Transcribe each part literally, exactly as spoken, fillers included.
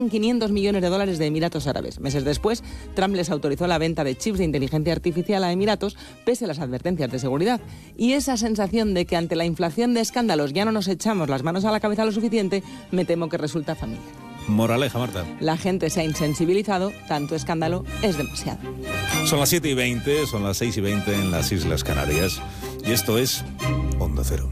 quinientos millones de dólares de Emiratos Árabes. Meses después, Trump les autorizó la venta de chips de inteligencia artificial a Emiratos, pese a las advertencias de seguridad. Y esa sensación de que ante la inflación de escándalos ya no nos echamos las manos a la cabeza lo suficiente, me temo que resulta familiar. Moraleja, Marta. La gente se ha insensibilizado, tanto escándalo es demasiado. Son las siete y veinte, son las seis y veinte en las Islas Canarias. Y esto es Onda Cero.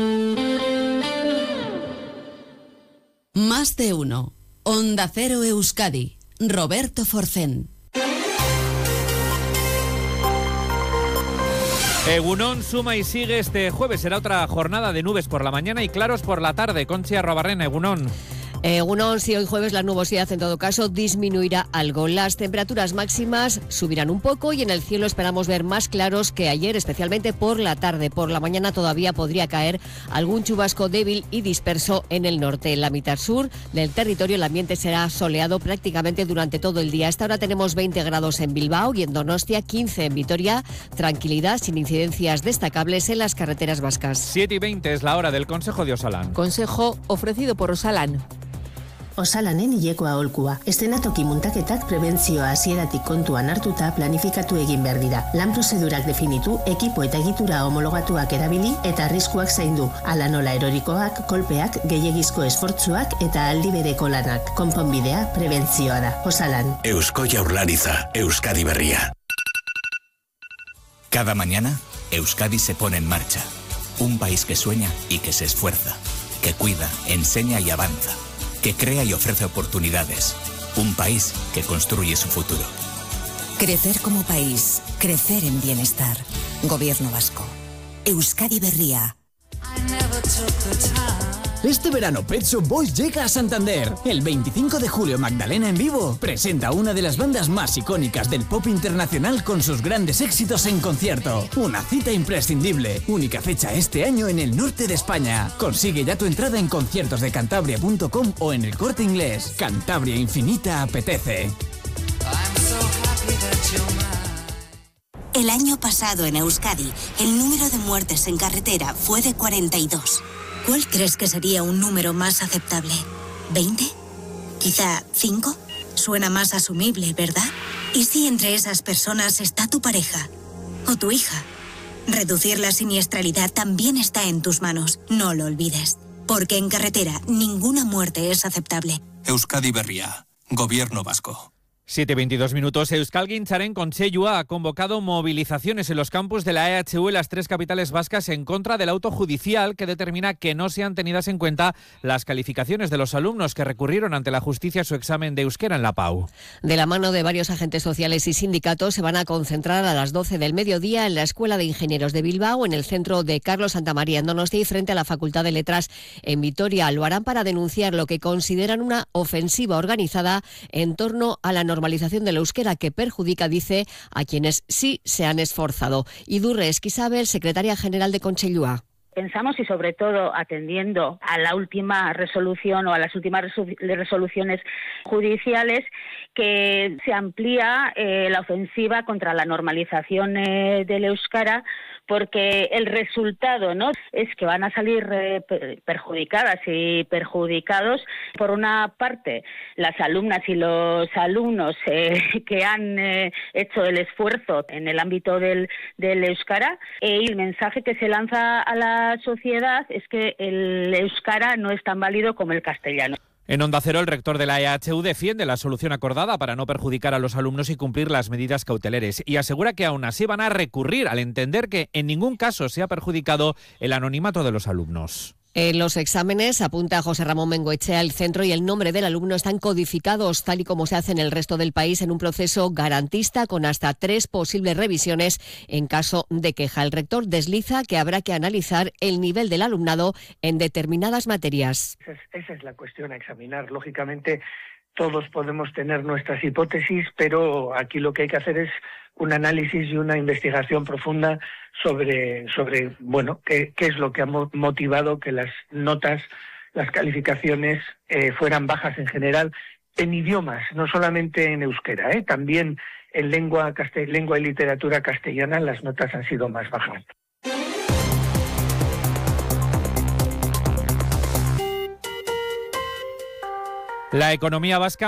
Más de uno. Onda Cero Euskadi. Roberto Forcén. Egunon suma y sigue este jueves. Será otra jornada de nubes por la mañana y claros por la tarde. Conchi Arrobarrena, Egunon. Egunon, si hoy jueves la nubosidad en todo caso disminuirá algo. Las temperaturas máximas subirán un poco y en el cielo esperamos ver más claros que ayer, especialmente por la tarde. Por la mañana todavía podría caer algún chubasco débil y disperso en el norte. En la mitad sur del territorio el ambiente será soleado prácticamente durante todo el día. Hasta ahora tenemos veinte grados en Bilbao y en Donostia, quince en Vitoria. Tranquilidad sin incidencias destacables en las carreteras vascas. siete y veinte es la hora del Consejo de Osalan. Consejo ofrecido por Osalan. Osalanen hilekoa aholkua. Eszenatoki muntaketak prebentzioa hasieratik kontuan hartuta planifikatu egin behar dira. Lan prozedurak definitu, ekipo eta egitura homologatuak erabili eta arriskuak zaindu. Hala nola erorikoak, kolpeak, gehiegizko esfortzuak eta aldi bereko lanak. Konponbidea prebentzioa da. Osalan. Eusko Jaurlaritza, Euskadi Berria. Cada mañana, Euskadi se pone en marcha. Un país que sueña y que se esfuerza, que cuida, enseña y avanza, que crea y ofrece oportunidades. Un país que construye su futuro. Crecer como país, crecer en bienestar. Gobierno vasco. Euskadi Berria. Este verano Pet Shop Boys llega a Santander. El veinticinco de julio Magdalena en vivo presenta una de las bandas más icónicas del pop internacional con sus grandes éxitos en concierto. Una cita imprescindible. Única fecha este año en el norte de España. Consigue ya tu entrada en conciertos de cantabria punto com o en el Corte Inglés. Cantabria Infinita apetece. El año pasado en Euskadi, el número de muertes en carretera fue de cuarenta y dos. ¿Cuál crees que sería un número más aceptable? ¿veinte? ¿Quizá cinco? Suena más asumible, ¿verdad? ¿Y si entre esas personas está tu pareja o tu hija? Reducir la siniestralidad también está en tus manos, no lo olvides. Porque en carretera ninguna muerte es aceptable. Euskadi Berria, Gobierno Vasco. siete y veintidós minutos. Euskalgintzaren Kontseilua ha convocado movilizaciones en los campus de la E H U en las tres capitales vascas en contra del auto judicial que determina que no sean tenidas en cuenta las calificaciones de los alumnos que recurrieron ante la justicia a su examen de euskera en la P A U. De la mano de varios agentes sociales y sindicatos se van a concentrar a las doce del mediodía en la Escuela de Ingenieros de Bilbao, en el centro de Carlos Santamaría en Donostia y frente a la Facultad de Letras en Vitoria. Lo harán para denunciar lo que consideran una ofensiva organizada en torno a la normativa normalización del euskera que perjudica, dice, a quienes sí se han esforzado. Idurre Esquisabel, secretaria general de Kontseilua. Pensamos y sobre todo atendiendo a la última resolución o a las últimas resoluciones judiciales que se amplía eh, la ofensiva contra la normalización eh, del euskara, porque el resultado, ¿no?, es que van a salir eh, perjudicadas y perjudicados, por una parte, las alumnas y los alumnos eh, que han eh, hecho el esfuerzo en el ámbito del, del euskara, eh, y el mensaje que se lanza a la sociedad es que el euskara no es tan válido como el castellano. En Onda Cero, el rector de la E H U defiende la solución acordada para no perjudicar a los alumnos y cumplir las medidas cautelares y asegura que aún así van a recurrir al entender que en ningún caso se ha perjudicado el anonimato de los alumnos. En los exámenes, apunta José Ramón Bengoechea, el centro y el nombre del alumno están codificados, tal y como se hace en el resto del país, en un proceso garantista con hasta tres posibles revisiones en caso de queja. El rector desliza que habrá que analizar el nivel del alumnado en determinadas materias. Esa es, esa es la cuestión a examinar. Lógicamente, todos podemos tener nuestras hipótesis, pero aquí lo que hay que hacer es un análisis y una investigación profunda sobre, sobre bueno, qué, qué es lo que ha motivado que las notas, las calificaciones eh, fueran bajas en general en idiomas, no solamente en euskera, ¿eh? También en lengua, castell- lengua y literatura castellana las notas han sido más bajas. La economía vasca